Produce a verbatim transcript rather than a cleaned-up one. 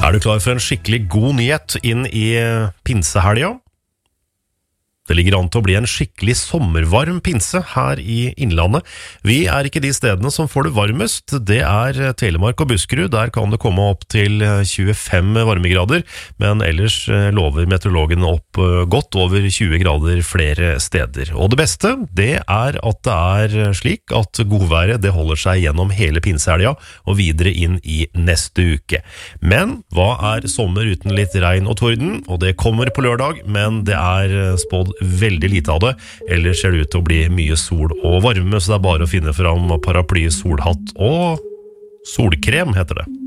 Er du klar for en skikkelig god nyhet inn i pinsehelga? Det ligger an til å bli en skikkelig sommervarm pinse her i Innlandet. Vi er ikke de stedene som får det varmest. Det er Telemark og Buskerud. Der kan det komme opp til tjuefem varmegrader, men ellers lover meteorologen opp godt over tjue grader flere steder. Og det beste, det er at det er slik at godværet det holder seg gjennom hele pinsehelga og videre inn i neste uke. Men hva er sommer uten litt regn og torden? Og det kommer på lørdag, men det er spådd veldig lite av det. Ellers ser det ut til å bli mye sol og varme, så det er bare å finne fram paraply, solhatt og solkrem, heter det.